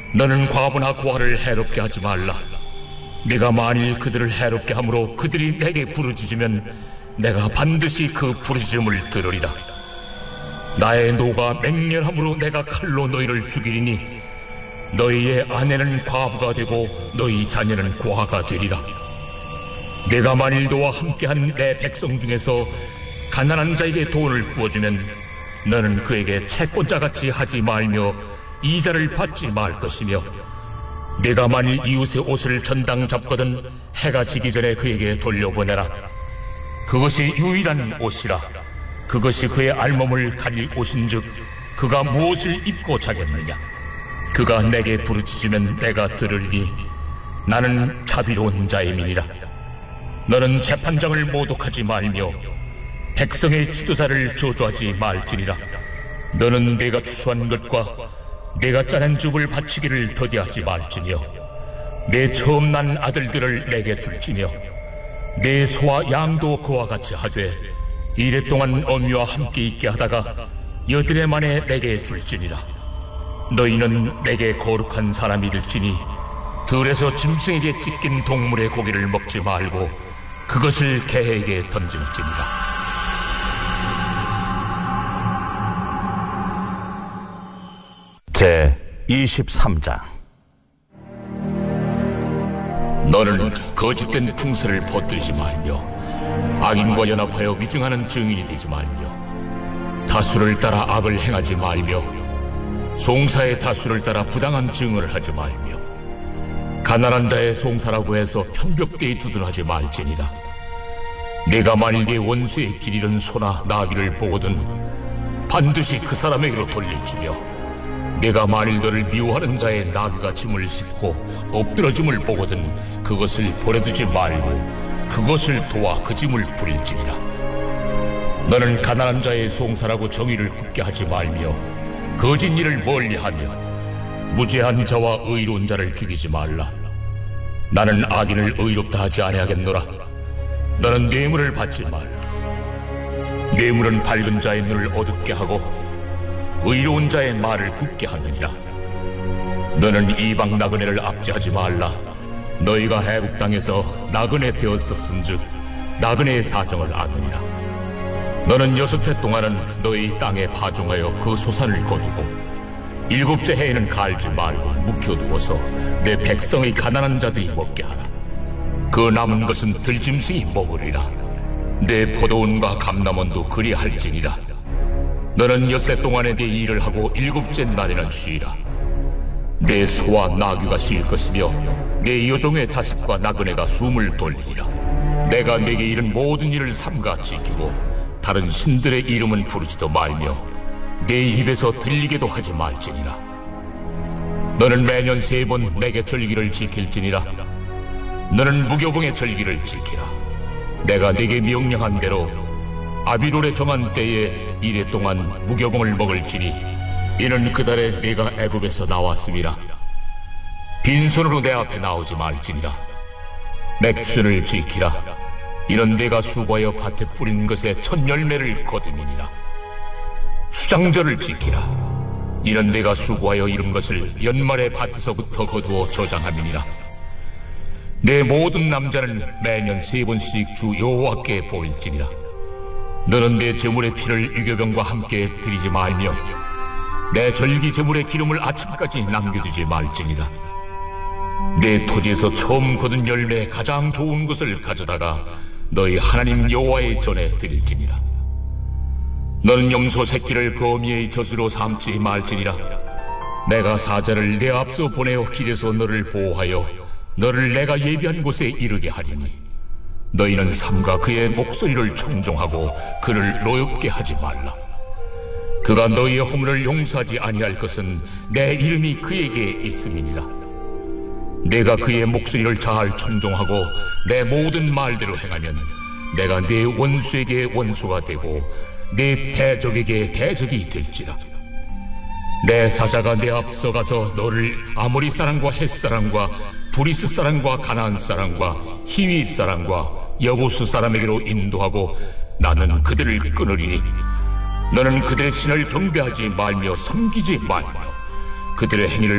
너는 과부나 고아를 해롭게 하지 말라. 내가 만일 그들을 해롭게 함으로 그들이 내게 부르짖으면 내가 반드시 그 부르짖음을 들으리라. 나의 노가 맹렬함으로 내가 칼로 너희를 죽이리니 너희의 아내는 과부가 되고 너희 자녀는 고아가 되리라. 내가 만일 너와 함께한 내 백성 중에서 가난한 자에게 돈을 구워주면 너는 그에게 채권자같이 하지 말며 이자를 받지 말 것이며, 내가 만일 이웃의 옷을 전당 잡거든 해가 지기 전에 그에게 돌려보내라. 그것이 유일한 옷이라. 그것이 그의 알몸을 가릴 옷인즉 그가 무엇을 입고 자겠느냐. 그가 내게 부르짖으면 내가 들으리니 나는 자비로운 자임이니라. 너는 재판장을 모독하지 말며 백성의 지도자를 저주하지 말지니라. 너는 내가 추수한 것과 내가 짜낸 즙을 바치기를 더디하지 말지며 내 처음 난 아들들을 내게 줄지며 내 소와 양도 그와 같이 하되 이랫동안 어미와 함께 있게 하다가 여드레 만에 내게 줄지니라. 너희는 내게 거룩한 사람이 될지니 들에서 짐승에게 찢긴 동물의 고기를 먹지 말고 그것을 개에게 던질지니라. 제 23장. 너는 거짓된 풍설을 퍼뜨리지 말며 악인과 연합하여 위증하는 증인이 되지 말며 다수를 따라 악을 행하지 말며 송사의 다수를 따라 부당한 증언을 하지 말며 가난한 자의 송사라고 해서 편벽되이 두둔하지 말지니라. 내가 만일 네 원수의 길 잃은 소나 나귀를 보거든 반드시 그 사람에게로 돌릴지며 내가 만일 너를 미워하는 자의 나귀가 짐을 싣고 엎드러짐을 보거든 그것을 버려두지 말고 그것을 도와 그 짐을 부릴지니라. 너는 가난한 자의 송사라고 정의를 굽게 하지 말며 거짓 일을 멀리하며 무죄한 자와 의로운 자를 죽이지 말라. 나는 악인을 의롭다 하지 아니하겠노라. 너는 뇌물을 받지 말라. 뇌물은 밝은 자의 눈을 어둡게 하고 의로운 자의 말을 굽게 하느니라. 너는 이방 나그네를 압제하지 말라. 너희가 애굽 땅에서 나그네 되었었은즉 나그네의 사정을 아느니라. 너는 6해 동안은 너희 땅에 파종하여 그 소산을 거두고 7째 해에는 갈지 말고 묵혀두어서 내 백성의 가난한 자들이 먹게 하라. 그 남은 것은 들짐승이 먹으리라. 내 포도원과 감람원도 그리할지니라. 너는 6해 동안에 네 일을 하고 7째 날에는 쉬라. 내 소와 나귀가 쉴 것이며 내 여종의 자식과 나그네가 숨을 돌리리라. 내가 내게 이른 모든 일을 삼가 지키고 다른 신들의 이름은 부르지도 말며 내 입에서 들리게도 하지 말지니라. 너는 매년 3번 내게 절기를 지킬지니라. 너는 무교봉의 절기를 지키라. 내가 네게 명령한 대로 아비롤에 정한 때에 이래 동안 무교봉을 먹을지니 이는 그달에 내가 애굽에서 나왔음이라. 빈손으로 내 앞에 나오지 말지니라. 맥주를 지키라. 이는 내가 수고하여 밭에 뿌린 것의 첫 열매를 거두니라. 수장절을 지키라. 이는 내가 수고하여 이룬 것을 연말에 밭에서부터 거두어 저장함이니라. 내 모든 남자는 매년 3번씩 주 여호와께 보일지니라. 너는 내 제물의 피를 유교병과 함께 드리지 말며 내 절기 제물의 기름을 아침까지 남겨두지 말지니라. 내 토지에서 처음 거둔 열매의 가장 좋은 것을 가져다가 너희 하나님 여호와의 전에 드릴지니라. 너는 염소 새끼를 거미의 젖으로 삼지 말지니라. 내가 사자를 내 앞서 보내어 길에서 너를 보호하여 너를 내가 예비한 곳에 이르게 하리니 너희는 삼가 그의 목소리를 청종하고 그를 노엽게 하지 말라. 그가 너희의 허물을 용서하지 아니할 것은 내 이름이 그에게 있음이니라. 내가 그의 목소리를 잘 청종하고 내 모든 말대로 행하면 내가 내 원수에게 원수가 되고 내 대적에게 대적이 될지라. 내 사자가 내 앞서 가서 너를 아모리 사람과 헷 사람과 브리스 사람과 가나안 사람과 히위 사람과 여부수 사람에게로 인도하고 나는 그들을 끊으리니 너는 그들의 신을 경배하지 말며 섬기지 말며 그들의 행위를